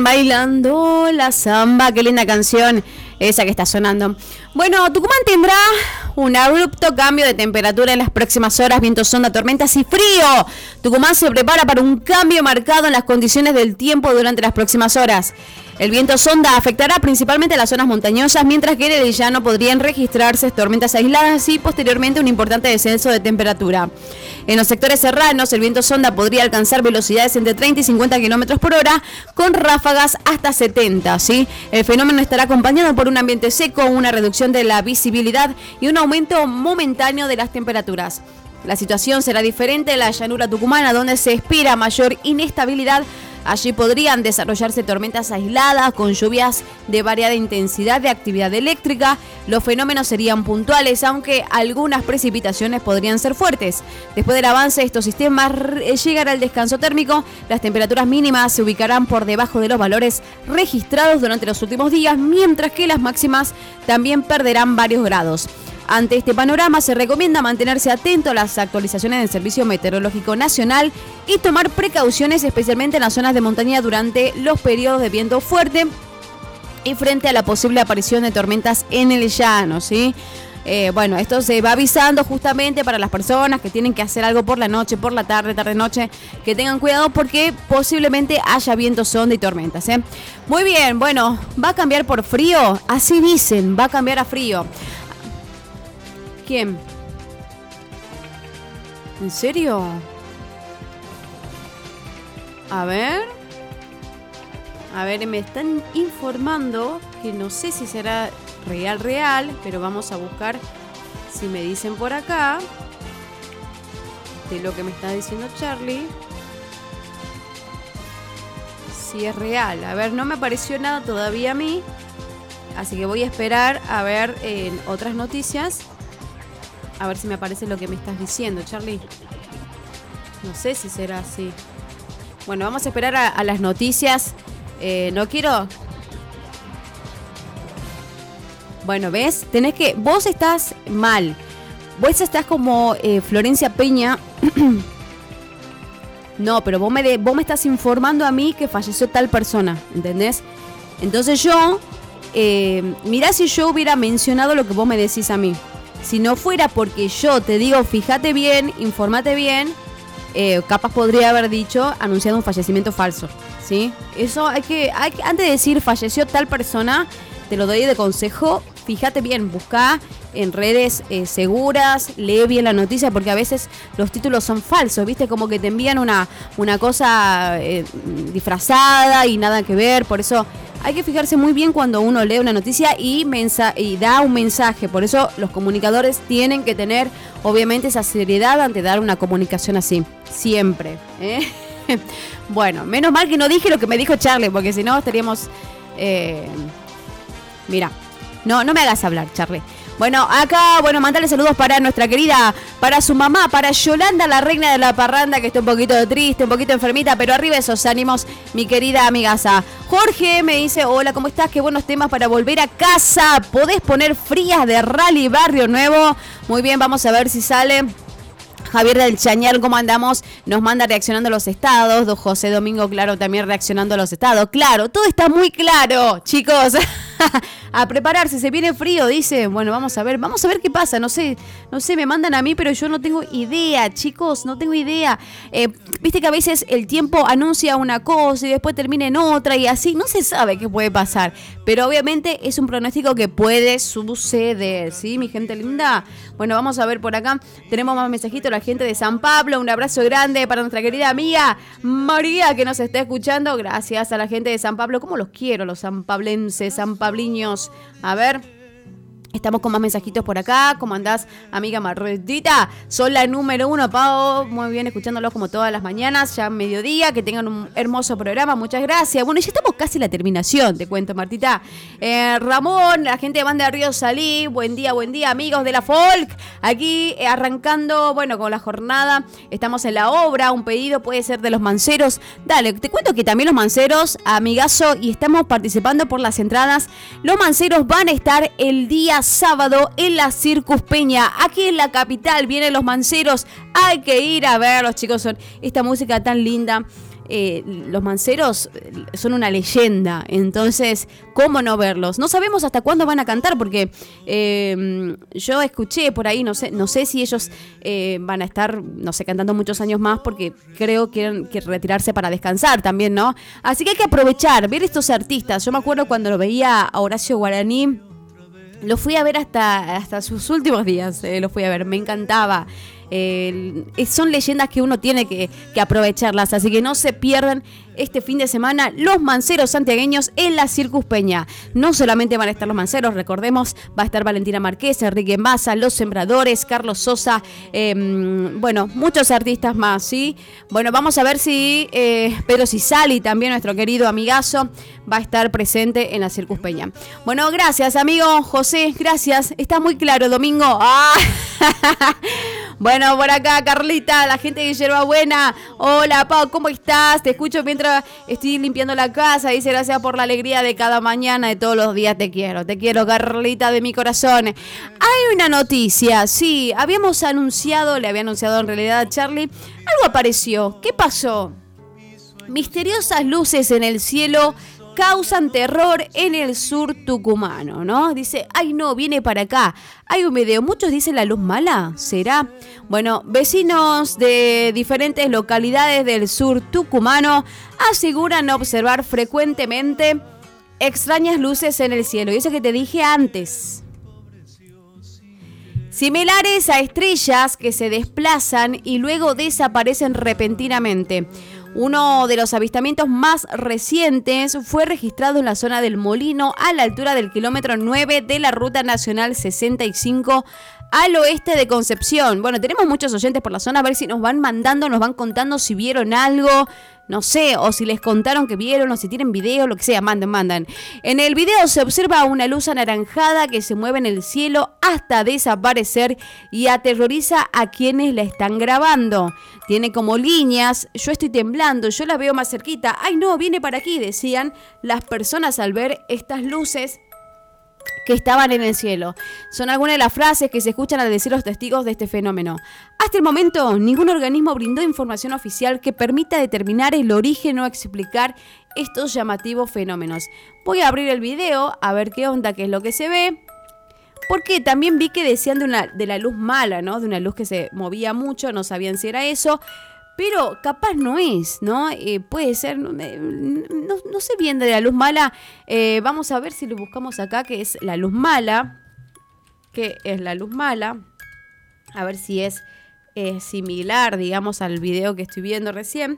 Bailando la samba, qué linda canción esa que está sonando. Bueno, Tucumán tendrá un abrupto cambio de temperatura en las próximas horas, vientos, sonda, tormentas y frío. Tucumán se prepara para un cambio marcado en las condiciones del tiempo durante las próximas horas. El viento sonda afectará principalmente a las zonas montañosas, mientras que en el llano podrían registrarse tormentas aisladas y posteriormente un importante descenso de temperatura. En los sectores serranos, el viento sonda podría alcanzar velocidades entre 30 y 50 km por hora, con ráfagas hasta 70, ¿sí? El fenómeno estará acompañado por un ambiente seco, una reducción de la visibilidad y un aumento momentáneo de las temperaturas. La situación será diferente en la llanura tucumana, donde se espera mayor inestabilidad. Allí podrían desarrollarse tormentas aisladas con lluvias de variada intensidad de actividad eléctrica. Los fenómenos serían puntuales, aunque algunas precipitaciones podrían ser fuertes. Después del avance de estos sistemas, llegará el descanso térmico. Las temperaturas mínimas se ubicarán por debajo de los valores registrados durante los últimos días, mientras que las máximas también perderán varios grados. Ante este panorama, se recomienda mantenerse atento a las actualizaciones del Servicio Meteorológico Nacional y tomar precauciones, especialmente en las zonas de montaña durante los periodos de viento fuerte y frente a la posible aparición de tormentas en el llano, ¿sí? Bueno, esto se va avisando justamente para las personas que tienen que hacer algo por la noche, por la tarde, tarde-noche, que tengan cuidado porque posiblemente haya viento, sonda y tormentas, ¿eh? Muy bien, bueno, ¿va a cambiar por frío? Así dicen, va a cambiar a frío. ¿Quién? ¿En serio? A ver, me están informando que no sé si será real, pero vamos a buscar si me dicen por acá de lo que me está diciendo Charlie. Si es real. A ver, no me apareció nada todavía a mí, así que voy a esperar a ver en otras noticias. A ver si me aparece lo que me estás diciendo, Charlie. No sé si será así. Bueno, vamos a esperar a las noticias. No quiero... Bueno, ¿ves? Vos estás mal. Vos estás como Florencia Peña. No, pero vos me estás informando a mí que falleció tal persona, ¿entendés? Entonces yo... mirá si yo hubiera mencionado lo que vos me decís a mí. Si no fuera porque yo te digo, fíjate bien, informate bien, capaz podría haber dicho, anunciado un fallecimiento falso, ¿sí? Eso hay que antes de decir falleció tal persona, te lo doy de consejo, fíjate bien, busca en redes seguras, lee bien la noticia, porque a veces los títulos son falsos, ¿viste? Como que te envían una cosa disfrazada y nada que ver, por eso... Hay que fijarse muy bien cuando uno lee una noticia y da un mensaje. Por eso los comunicadores tienen que tener, obviamente, esa seriedad ante dar una comunicación así. Siempre. Bueno, menos mal que no dije lo que me dijo Charlie, porque si no estaríamos... Mira, no me hagas hablar, Charlie. Bueno, acá, mandale saludos para nuestra querida, para su mamá, para Yolanda, la reina de la parranda, que está un poquito triste, un poquito enfermita, pero arriba esos ánimos, mi querida amigaza. Jorge me dice, hola, ¿cómo estás? Qué buenos temas para volver a casa. ¿Podés poner Frías de Rally Barrio Nuevo? Muy bien, vamos a ver si sale. Javier del Chañar, ¿cómo andamos? Nos manda reaccionando a los estados. Don José Domingo, claro, también reaccionando a los estados. Claro, todo está muy claro, chicos. A prepararse, se viene frío, dice. Bueno, vamos a ver qué pasa. No sé, me mandan a mí, pero yo no tengo idea, chicos, no tengo idea. Viste que a veces el tiempo anuncia una cosa y después termina en otra y así, no se sabe qué puede pasar. Pero obviamente es un pronóstico que puede suceder, ¿sí, mi gente linda? Bueno, vamos a ver por acá. Tenemos más mensajitos, la gente de San Pablo. Un abrazo grande para nuestra querida amiga María, que nos está escuchando. Gracias a la gente de San Pablo. ¿Cómo los quiero, los sanpablenses, sanpabliños? A ver, estamos con más mensajitos por acá. ¿Cómo andás, amiga Marretita? Son la número 1, Pau. Muy bien, escuchándolos como todas las mañanas, ya mediodía. Que tengan un hermoso programa. Muchas gracias. Bueno, ya estamos casi a la terminación, te cuento, Martita. Ramón, la gente de Banda de Río Salí. Buen día, amigos de la Folk. Aquí arrancando, con la jornada. Estamos en la obra. Un pedido puede ser de los manceros. Dale, te cuento que también los manceros, amigazo, y estamos participando por las entradas. Los manceros van a estar el día sábado en la Circus Peña, aquí en la capital. Vienen los manceros, hay que ir a verlos, chicos. Son esta música tan linda. los manceros son una leyenda, entonces, ¿cómo no verlos? No sabemos hasta cuándo van a cantar, porque yo escuché por ahí, no sé si ellos van a estar, no sé, cantando muchos años más, porque creo que quieren retirarse para descansar también, ¿no? Así que hay que aprovechar, ver estos artistas. Yo me acuerdo cuando lo veía a Horacio Guaraní, lo fui a ver hasta sus últimos días, lo fui a ver, me encantaba. Son leyendas que uno tiene que aprovecharlas, así que no se pierdan este fin de semana los manceros santiagueños en la Circus Peña. No solamente van a estar los manceros, recordemos, va a estar Valentina Márquez, Enrique Massa, Los Sembradores, Carlos Sosa, bueno, muchos artistas más, ¿sí? Bueno, vamos a ver si Pedro Cisali, también nuestro querido amigazo, va a estar presente en la Circus Peña. Bueno, gracias, amigo José, gracias. Está muy claro, domingo. ¡Ah! Bueno, por acá, Carlita, la gente de Yerbabuena. Hola, Pau, ¿cómo estás? Te escucho mientras estoy limpiando la casa. Dice, gracias por la alegría de cada mañana, de todos los días. Te quiero, Carlita, de mi corazón. Hay una noticia, sí, le había anunciado en realidad a Charlie. Algo apareció. ¿Qué pasó? Misteriosas luces en el cielo causan terror en el sur tucumano, ¿no? Dice, ay no, viene para acá. Hay un video, muchos dicen la luz mala, ¿será? Bueno, vecinos de diferentes localidades del sur tucumano aseguran observar frecuentemente extrañas luces en el cielo. Y eso que te dije antes. Similares a estrellas que se desplazan y luego desaparecen repentinamente. Uno de los avistamientos más recientes fue registrado en la zona del Molino, a la altura del kilómetro 9 de la Ruta Nacional 65, al oeste de Concepción. Bueno, tenemos muchos oyentes por la zona, a ver si nos van contando si vieron algo, no sé, o si les contaron que vieron, o si tienen video, lo que sea, mandan. En el video se observa una luz anaranjada que se mueve en el cielo hasta desaparecer y aterroriza a quienes la están grabando. Tiene como líneas, yo estoy temblando, yo la veo más cerquita, ay no, viene para aquí, decían las personas al ver estas luces que estaban en el cielo. Son algunas de las frases que se escuchan al decir los testigos de este fenómeno. Hasta el momento, ningún organismo brindó información oficial que permita determinar el origen o explicar estos llamativos fenómenos. Voy a abrir el video a ver qué onda, qué es lo que se ve. Porque también vi que decían de la luz mala, ¿no? De una luz que se movía mucho, no sabían si era eso. Pero capaz no es, ¿no? Puede ser, no sé bien de la luz mala. Vamos a ver si lo buscamos acá, que es la luz mala. ¿Qué es la luz mala? A ver si es similar, digamos, al video que estoy viendo recién.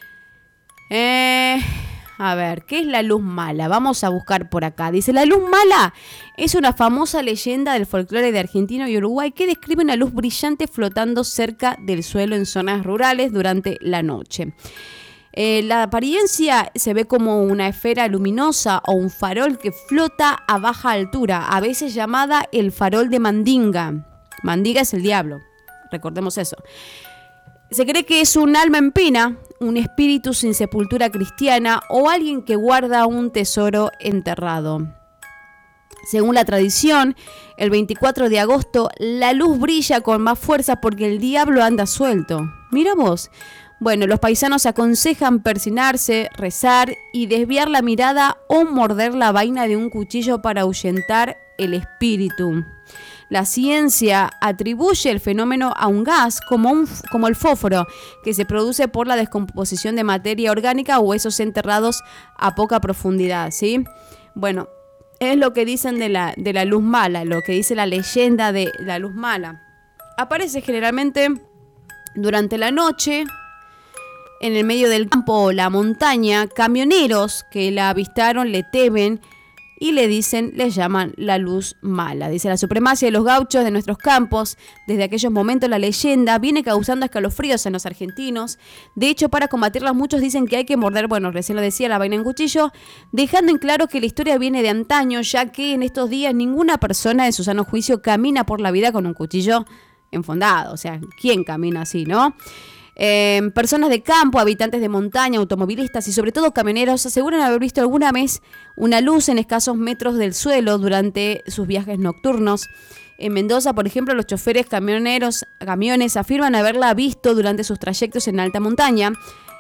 A ver, ¿qué es la luz mala? Vamos a buscar por acá. Dice, la luz mala es una famosa leyenda del folclore de Argentina y Uruguay que describe una luz brillante flotando cerca del suelo en zonas rurales durante la noche. La apariencia se ve como una esfera luminosa o un farol que flota a baja altura, a veces llamada el farol de Mandinga. Mandinga es el diablo, recordemos eso. Se cree que es un alma en pena, un espíritu sin sepultura cristiana o alguien que guarda un tesoro enterrado. Según la tradición, el 24 de agosto la luz brilla con más fuerza porque el diablo anda suelto. Mira vos. Bueno, los paisanos aconsejan persinarse, rezar y desviar la mirada o morder la vaina de un cuchillo para ahuyentar el espíritu. La ciencia atribuye el fenómeno a un gas como el fósforo, que se produce por la descomposición de materia orgánica o huesos enterrados a poca profundidad, ¿sí? Bueno, es lo que dicen de la luz mala, lo que dice la leyenda de la luz mala. Aparece generalmente durante la noche, en el medio del campo o la montaña. Camioneros que la avistaron le temen y les llaman la luz mala. Dice, la supremacia de los gauchos de nuestros campos. Desde aquellos momentos la leyenda viene causando escalofríos en los argentinos. De hecho, para combatirlas muchos dicen que hay que morder, bueno, recién lo decía, la vaina en cuchillo, dejando en claro que la historia viene de antaño, ya que en estos días ninguna persona en su sano juicio camina por la vida con un cuchillo enfondado. O sea, ¿quién camina así, no? Personas de campo, habitantes de montaña, automovilistas y sobre todo camioneros aseguran haber visto alguna vez una luz en escasos metros del suelo durante sus viajes nocturnos. En Mendoza, por ejemplo, los choferes camiones afirman haberla visto durante sus trayectos en alta montaña.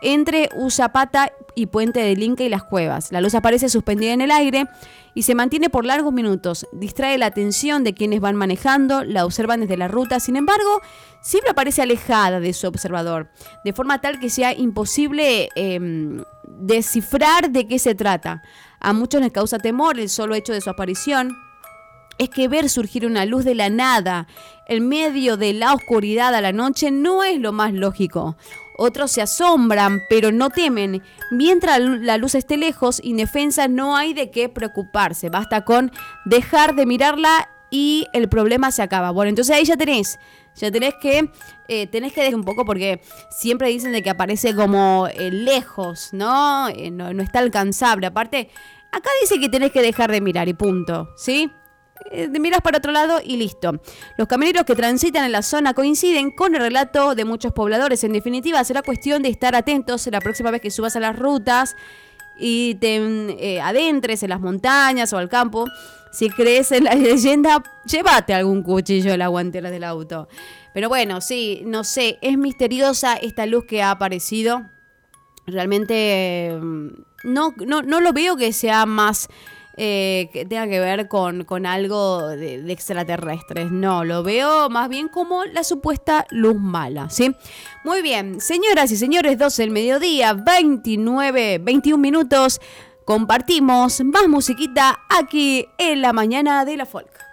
entre Usapata y Puente del Inca y Las Cuevas. La luz aparece suspendida en el aire y se mantiene por largos minutos. Distrae la atención de quienes van manejando, la observan desde la ruta. Sin embargo, siempre aparece alejada de su observador, de forma tal que sea imposible descifrar de qué se trata. A muchos les causa temor el solo hecho de su aparición. Es que ver surgir una luz de la nada en medio de la oscuridad a la noche no es lo más lógico. Otros se asombran, pero no temen. Mientras la luz esté lejos, indefensa, no hay de qué preocuparse. Basta con dejar de mirarla y el problema se acaba. Bueno, entonces ahí ya tenés que dejar un poco, porque siempre dicen de que aparece como lejos, ¿no? No está alcanzable. Aparte, acá dice que tenés que dejar de mirar y punto, ¿sí? Miras para otro lado y listo. Los camioneros que transitan en la zona coinciden con el relato de muchos pobladores. En definitiva, será cuestión de estar atentos la próxima vez que subas a las rutas y te adentres en las montañas o al campo. Si crees en la leyenda, llévate algún cuchillo de la guantera del auto. Pero bueno, sí, no sé, es misteriosa esta luz que ha aparecido. Realmente no lo veo que sea más que tenga que ver con algo de extraterrestres. No, lo veo más bien como la supuesta luz mala, ¿sí? Muy bien, señoras y señores, 12 del mediodía, 21 minutos. Compartimos más musiquita aquí en la mañana de la folk.